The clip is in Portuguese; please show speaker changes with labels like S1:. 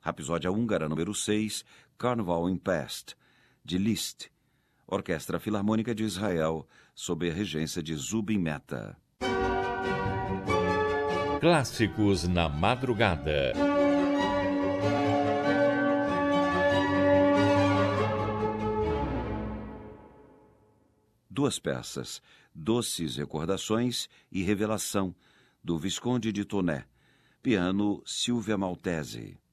S1: Rapsódia Húngara número 6, Carnival in Pest, de Liszt. Orquestra Filarmônica de Israel, sob a regência de Zubin Mehta.
S2: Clássicos na madrugada.
S1: Duas peças, Doces Recordações e Revelação, do Visconde de Tournai. Piano, Silvia Maltese.